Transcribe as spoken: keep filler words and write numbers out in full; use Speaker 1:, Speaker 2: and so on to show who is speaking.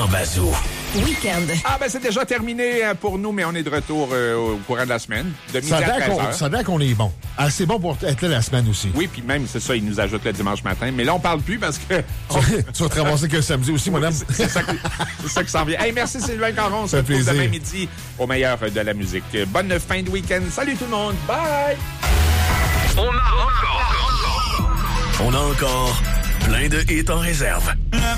Speaker 1: Richard Bazot.
Speaker 2: Week-end.
Speaker 3: Ah, ben c'est déjà terminé pour nous, mais on est de retour euh, au courant de la semaine. De midi
Speaker 4: Ça
Speaker 3: à
Speaker 4: a
Speaker 3: treize
Speaker 4: qu'on,
Speaker 3: heures.
Speaker 4: ça a l'air qu'on est bon. Assez bon pour être là la semaine aussi.
Speaker 3: Oui, puis même, c'est ça, ils nous ajoutent le dimanche matin. Mais là, on parle plus parce que...
Speaker 4: Tu vas te ramasser que samedi aussi, madame.
Speaker 3: C'est, c'est, ça, qui, c'est ça qui s'en vient. Hey, merci Sylvain Caron. On se retrouve demain midi au meilleur de la musique. Bonne fin de week-end. Salut tout le monde. Bye!
Speaker 1: On a encore... On a encore plein de hits en réserve.